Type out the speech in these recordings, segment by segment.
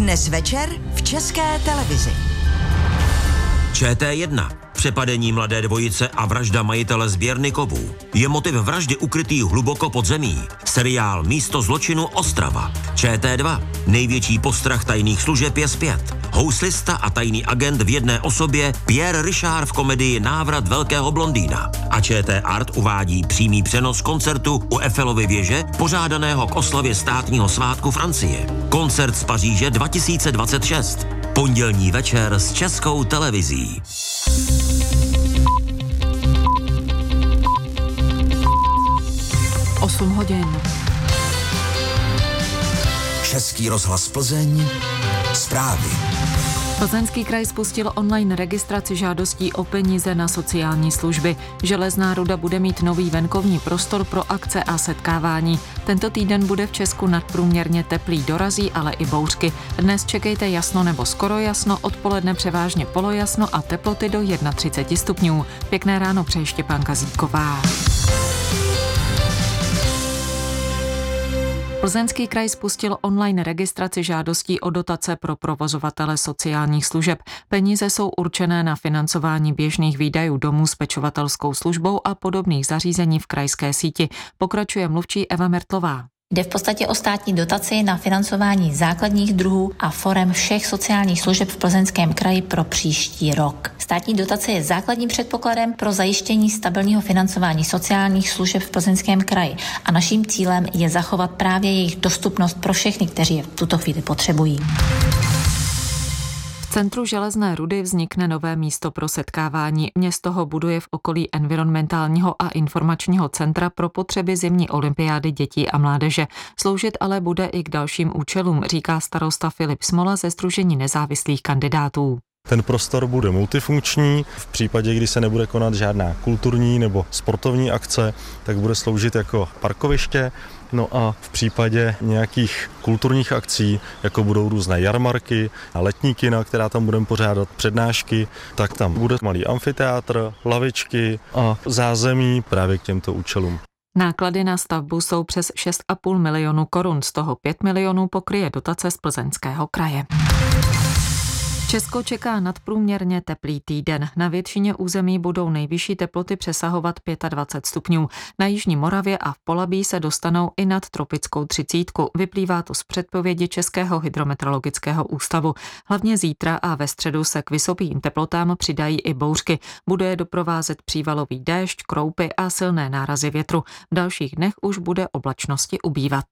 Dnes večer v České televizi. ČT1. Přepadení mladé dvojice a vražda majitele sběrny kovů. Je motiv vraždy ukrytý hluboko pod zemí. Seriál Místo zločinu Ostrava. ČT2. Největší postrach tajných služeb je zpět. Houslista a tajný agent v jedné osobě Pierre Richard v komedii Návrat velkého blondýna. A ČT Art uvádí přímý přenos koncertu u Eiffelovy věže, pořádaného k oslavě státního svátku Francie. Koncert z Paříže 2026. Pondělní večer s Českou televizí. Osm hodin. Český rozhlas Plzeň. Zprávy. Plzeňský kraj spustil online registraci žádostí o peníze na sociální služby. Železná ruda bude mít nový venkovní prostor pro akce a setkávání. Tento týden bude v Česku nadprůměrně teplý, dorazí ale i bouřky. Dnes čekejte jasno nebo skoro jasno, odpoledne převážně polojasno a teploty do 31 stupňů. Pěkné ráno přeje Štěpánka Zítková. Plzeňský kraj spustil online registraci žádostí o dotace pro provozovatele sociálních služeb. Peníze jsou určené na financování běžných výdajů domů s pečovatelskou službou a podobných zařízení v krajské síti. Pokračuje mluvčí Eva Mertlová. Jde v podstatě o státní dotaci na financování základních druhů a forem všech sociálních služeb v Plzeňském kraji pro příští rok. Státní dotace je základním předpokladem pro zajištění stabilního financování sociálních služeb v Plzeňském kraji a naším cílem je zachovat právě jejich dostupnost pro všechny, kteří je v tuto chvíli potřebují. V centru Železné rudy vznikne nové místo pro setkávání. Město ho buduje v okolí environmentálního a informačního centra pro potřeby zimní olympiády dětí a mládeže. Sloužit ale bude i k dalším účelům, říká starosta Filip Smola ze Sdružení nezávislých kandidátů. Ten prostor bude multifunkční. V případě, kdy se nebude konat žádná kulturní nebo sportovní akce, tak bude sloužit jako parkoviště. No a v případě nějakých kulturních akcí, jako budou různé jarmarky a letní kina, která tam budeme pořádat, přednášky, tak tam bude malý amfiteátr, lavičky a zázemí právě k těmto účelům. Náklady na stavbu jsou přes 6,5 milionu korun, z toho 5 milionů pokryje dotace z Plzeňského kraje. Česko čeká nadprůměrně teplý týden. Na většině území budou nejvyšší teploty přesahovat 25 stupňů. Na jižní Moravě a v Polabí se dostanou i nad tropickou 30. Vyplývá to z předpovědi Českého hydrometeorologického ústavu. Hlavně zítra a ve středu se k vysokým teplotám přidají i bouřky. Bude je doprovázet přívalový déšť, kroupy a silné nárazy větru. V dalších dnech už bude oblačnosti ubývat.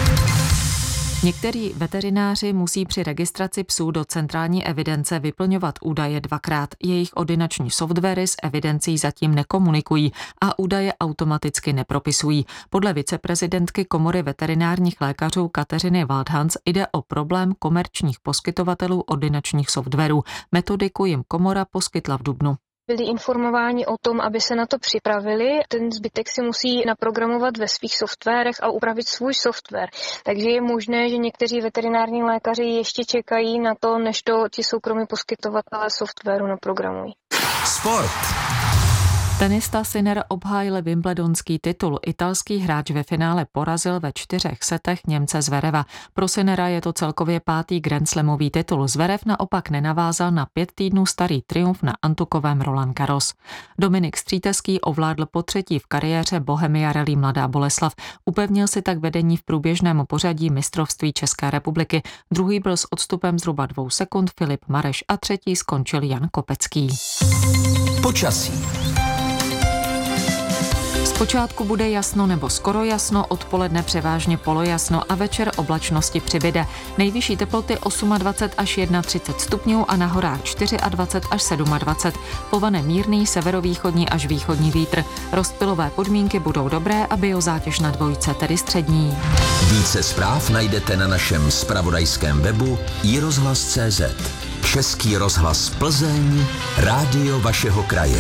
Někteří veterináři musí při registraci psů do centrální evidence vyplňovat údaje dvakrát. Jejich ordinační softwary s evidencí zatím nekomunikují a údaje automaticky nepropisují. Podle viceprezidentky Komory veterinárních lékařů Kateřiny Waldhans jde o problém komerčních poskytovatelů ordinačních softwarů. Metodiku jim komora poskytla v dubnu. Byli informováni o tom, aby se na to připravili. Ten zbytek si musí naprogramovat ve svých softwarech a upravit svůj software. Takže je možné, že někteří veterinární lékaři ještě čekají na to, než to ti soukromí poskytovatelé softwaru naprogramují. Sport. Tenista Sinner obhájil wimbledonský titul. Italský hráč ve finále porazil ve 4 setech Němce Zvereva. Pro Sinnera je to celkově 5. grandslamový titul. Zverev naopak nenavázal na 5 týdnů starý triumf na antukovém Roland Garros. Dominik Střítecký ovládl potřetí v kariéře Bohemia Rally Mladá Boleslav. Upevnil si tak vedení v průběžném pořadí mistrovství České republiky. Druhý byl s odstupem zhruba 2 sekund Filip Mareš a třetí skončil Jan Kopecký. Počasí. Zpočátku bude jasno nebo skoro jasno, odpoledne převážně polojasno a večer oblačnosti přibyde. Nejvyšší teploty 28 až 31 stupňů a na horách 24 až 27. Povane mírný severovýchodní až východní vítr. Rozptylové podmínky budou dobré a biozátěž na dvojce, tedy střední. Více zpráv najdete na našem zpravodajském webu iRozhlas.cz. Český rozhlas Plzeň, rádio vašeho kraje.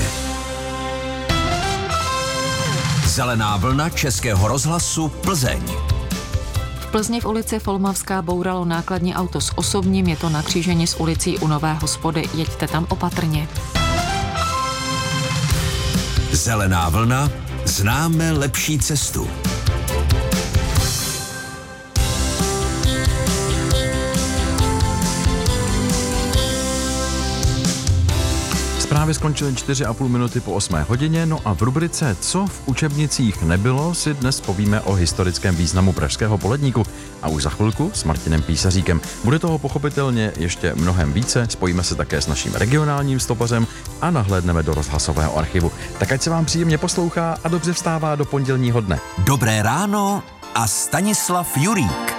Zelená vlna Českého rozhlasu Plzeň. V Plzni v ulici Folmavská bouralo nákladní auto s osobním, je to na křížení s ulicí u Nové Hospody. Jeďte tam opatrně. Zelená vlna, známe lepší cestu. Zprávy skončily 4,5 minuty po 8 hodině, no a v rubrice Co v učebnicích nebylo si dnes povíme o historickém významu pražského poledníku. A už za chvilku s Martinem Písaříkem. Bude toho pochopitelně ještě mnohem více, spojíme se také s naším regionálním stopařem a nahlédneme do rozhlasového archivu. Tak ať se vám příjemně poslouchá a dobře vstává do pondělního dne. Dobré ráno a Stanislav Jurík.